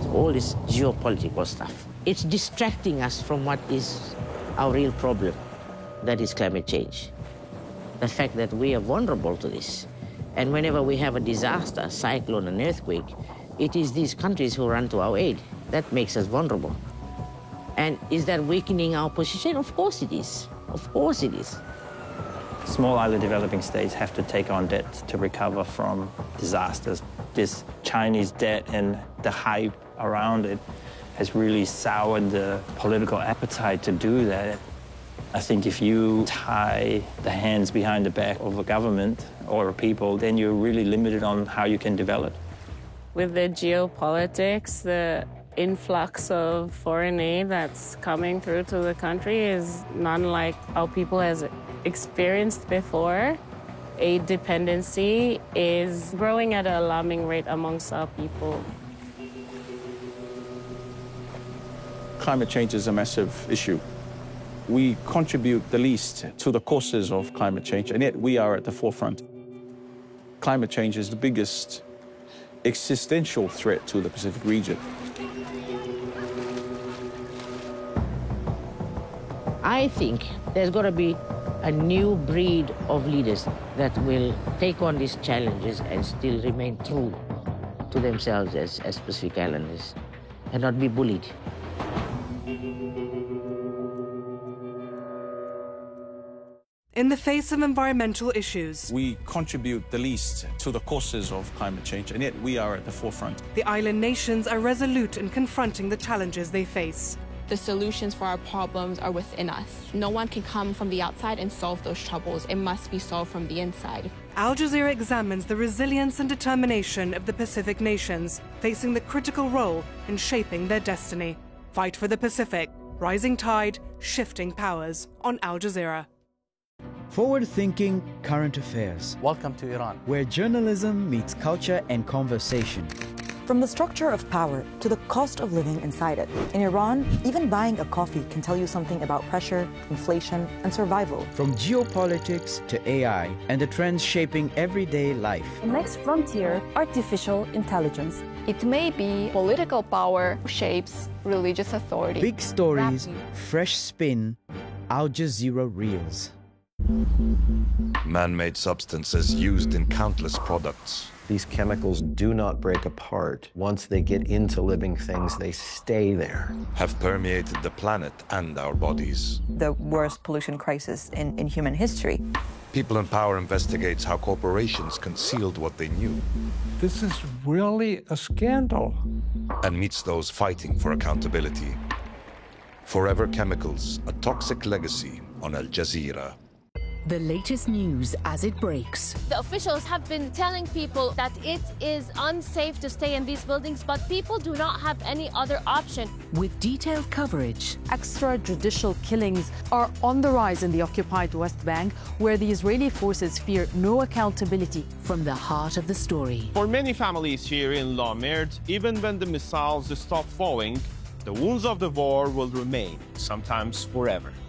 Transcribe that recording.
all this geopolitical stuff. It's distracting us from what is our real problem, that is climate change. The fact that we are vulnerable to this. And whenever we have a disaster, cyclone, an earthquake, it is these countries who run to our aid. That makes us vulnerable. And is that weakening our position? Of course it is. Of course it is. Small island developing states have to take on debt to recover from disasters. This Chinese debt and the hype around it has really soured the political appetite to do that. I think if you tie the hands behind the back of a government or a people, then you're really limited on how you can develop. With the geopolitics, the influx of foreign aid that's coming through to the country is not like how people has experienced before. Aid dependency is growing at an alarming rate amongst our people. Climate change is a massive issue. We contribute the least to the causes of climate change, and yet we are at the forefront. Climate change is the biggest existential threat to the Pacific region. I think there's got to be a new breed of leaders that will take on these challenges and still remain true to themselves as Pacific Islanders and not be bullied. In the face of environmental issues, We contribute the least to the causes of climate change, and yet we are at the forefront. the island nations are resolute in confronting the challenges they face. The solutions for our problems are within us. No one can come from the outside and solve those troubles. It must be solved from the inside. Al Jazeera examines the resilience and determination of the Pacific nations, facing the critical role in shaping their destiny. Fight for the Pacific, rising tide, shifting powers, on Al Jazeera. Forward-thinking current affairs, Welcome to Iran. where journalism meets culture and conversation. From the structure of power to the cost of living inside it. In Iran, even buying a coffee can tell you something about pressure, inflation, and survival. From geopolitics to AI and the trends shaping everyday life. The next frontier, artificial intelligence. It may be political power shapes religious authority. Big stories, fresh spin, Al Jazeera Reels. Man-made substances used in countless products. These chemicals do not break apart. Once they get into living things, they stay there. Have permeated the planet and our bodies. The worst pollution crisis in human history. People in Power investigates how corporations concealed what they knew. This is really a scandal. And meets those fighting for accountability. Forever Chemicals, a toxic legacy on Al Jazeera. The latest news as it breaks. The officials have been telling people that it is unsafe to stay in these buildings, but people do not have any other option. With detailed coverage. Extrajudicial killings are on the rise in the occupied West Bank, where the Israeli forces fear no accountability. From the heart of the story. For many families here in La Merde, even when the missiles stop falling, the wounds of the war will remain, sometimes forever.